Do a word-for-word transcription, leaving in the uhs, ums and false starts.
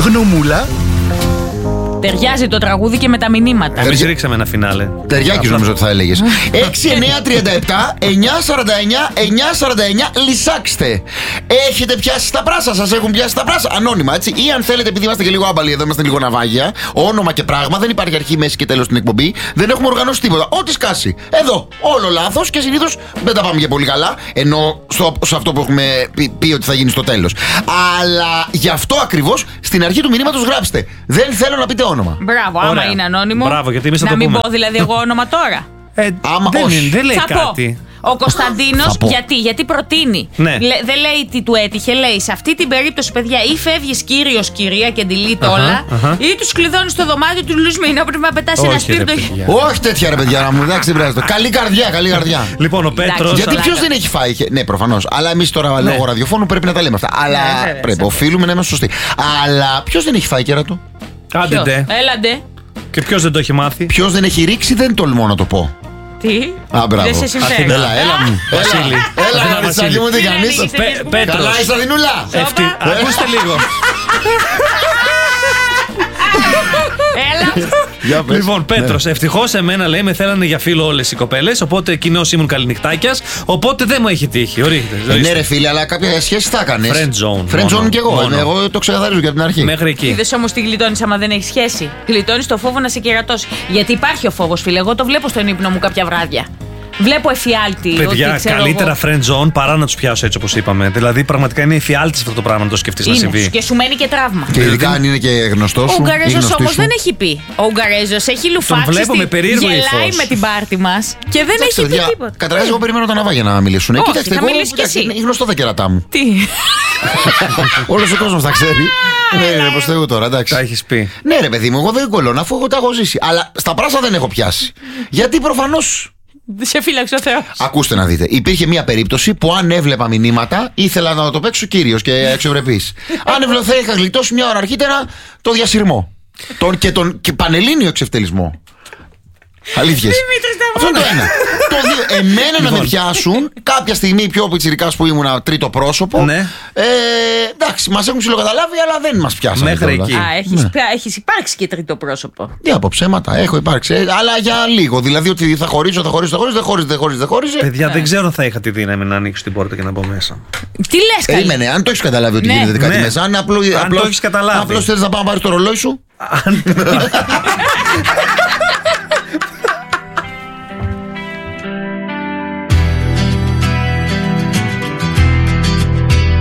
Γνωμούλα. Ταιριάζει το τραγούδι και με τα μηνύματα. Εμείς ρίξαμε ένα φινάλε. Ταιριάκης νομίζω ότι θα έλεγες. έξι εννιά τριάντα επτά εννιά σαράντα εννιά εννιά σαράντα εννιά. Λυσάξτε. Έχετε πιάσει τα πράσα, σας έχουν πιάσει τα πράσα. Ανώνυμα, έτσι. Ή αν θέλετε, επειδή είμαστε και λίγο άμπαλοι εδώ, είμαστε λίγο ναυάγια. Όνομα και πράγμα, δεν υπάρχει αρχή, μέση και τέλος στην εκπομπή. Δεν έχουμε οργανώσει τίποτα. Ό,τι σκάσει. Εδώ. Όλο λάθος και συνήθως δεν τα πάμε και πολύ καλά. Ενώ στο, σε αυτό που έχουμε πει, πει ότι θα γίνει στο τέλος. Αλλά γι' αυτό ακριβώς στην αρχή του μηνύματος γράψτε. Δεν θέλω να πείτε όνομα. Μπράβο, άμα Ωραία. είναι ανώνυμο. Μπράβο, γιατί εμείς θα να το μην πούμε. πω δηλαδή εγώ όνομα τώρα. Ε, Άμα δεν, όχι. είναι, δεν λέει Θα κάτι. πω. Ο Κωνσταντίνος γιατί, γιατί προτείνει. Ναι. Λε- δεν λέει τι του έτυχε, λέει σε αυτή την περίπτωση, παιδιά, ή φεύγεις κύριος, κυρία και delete Αχα, όλα, αχα. ή τους κλειδώνεις στο δωμάτιο του Λουσμίνα πριν να πετάσει ένα Όχι, ρε σπίρτο. παιδιά. Όχι τέτοια ρε παιδιά να μου, εντάξει δεν πειράζει. Καλή καρδιά, καλή καρδιά. Λοιπόν, ο Πέτρος. Εντάξει, Γιατί πλάκα. ποιο δεν έχει φάει. και- Ναι, προφανώς. Αλλά εμείς τώρα Ναι. λόγω ραδιοφώνου πρέπει να τα λέμε αυτά. Αλλά Ναι, βέβαια, πρέπει, σαφώς. οφείλουμε να είμαστε σωστοί. Αλλά ποιο δεν έχει φάει κέρατο. Άντε Ποιος? ντε. Έλαντε. Και ποιος δεν το έχει μάθει. Ποιο δεν έχει ρίξει, δεν τολμώ να το πω. Τι. Α, μπράβο. Δεν σε συμφέρει. Αθηνά. Έλα, έλα μου. Βασίλη. Έλα, Αθηνά, έλα, Ριτσάκι Βασίλη. μου, τι Τι κάνεις. λένε, Πέ- είσαι Πέτρος. Καλά, είσαι Αθηνούλα. Ευτυ... Ακούστε λίγο. Έλα. Για πες. Λοιπόν, Πέτρος, ευτυχώς εμένα λέει με θέλανε για φίλο όλες οι κοπέλες. Οπότε κοινώς ήμουν καληνυχτάκιας. Οπότε δεν μου έχει τύχει. Ορίστε. Ε, Ναι, ορίστε. ρε φίλε, αλλά κάποια σχέση θα έκανε. Friend zone. Friend Μόνο. zone κι εγώ. Μόνο. Εγώ το ξεκαθαρίζω για την αρχή. Μέχρι εκεί. Είδες όμως τι γλιτώνεις άμα δεν έχει σχέση. Γλιτώνεις το φόβο να σε κερατώσει. Γιατί υπάρχει ο φόβος, φίλε. Εγώ το βλέπω στον ύπνο μου κάποια βράδια. Βλέπω εφιάλτη. Παιδιά, ότι, ξέρω καλύτερα εγώ. friend zone παρά να τους πιάσω έτσι όπως είπαμε. Δηλαδή, πραγματικά είναι εφιάλτης αυτό το πράγμα να το σκεφτείς να Είναι. συμβεί. Και σου μένει και τραύμα. Και ειδικά αν είναι και γνωστό Ο σου. ή Ουγγαρέζος γνωστή όμως σου. δεν έχει πει. Ο Ουγγαρέζος έχει λουφάξει. Τον βλέπω με στη- περίεργο γελάει ύφος. με την πάρτη μας και δεν Εντάξει, έχει πει παιδιά, τίποτα. καταρχάς, εγώ περιμένω τα ναυάγια να μιλήσουν. Ε, Όχι, Κοίταξτε, θα εγώ. μιλήσεις κι εντάξει, εσύ. Είναι γνωστό τα κερατά μου. Τι. Όλος ο κόσμος τα ξέρει. Ναι, είναι προς Θεού τώρα, εντάξει. Τα έχεις πει. Ναι, ρε παιδί μου, εγώ δεν κολλώνω αφού εγώ τα έχω ζήσει. Αλλά στα πράσα δεν έχω πιάσει. Γιατί προφανώς. Σε φύλαξε ο Θεός. Ακούστε να δείτε. Υπήρχε μια περίπτωση που αν έβλεπα μηνύματα ήθελα να το παίξω κύριος και εξευρεπής. Αν έβλεπα θα είχα γλιτώσει μια ώρα αρχίτερα το διασυρμό. Τον, και τον και πανελλήνιο εξευτελισμό. Αλήθειες. Αυτό είναι το ένα. Το δύο, εμένα να με πιάσουν κάποια στιγμή πιο πιτσιρικάς που ήμουνα τρίτο πρόσωπο. Ναι. Ε, εντάξει, μας έχουν ψιλοκαταλάβει, αλλά δεν μας πιάσανε. Μέχρι κιόλας. εκεί. Α, έχεις, πια- έχεις υπάρξει και τρίτο πρόσωπο. Τι από ψέματα, έχω υπάρξει. ε, Αλλά για λίγο. Δηλαδή ότι θα χωρίσω, θα χωρίσω, θα χωρίσω, δεν χώριζε, δεν χώριζε, δεν χώριζε. Παιδιά, δεν ξέρω αν θα είχα τη δύναμη να ανοίξω την πόρτα και να μπω μέσα. Τι λες, καλή. Περίμενε, αν το έχει καταλάβει ότι Ναι. γίνεται κάτι Ναι. μέσα, αν απλό, Αν το έχεις καταλάβει. Απλώς θέλεις να πάω να πάρεις το ρολόι σου.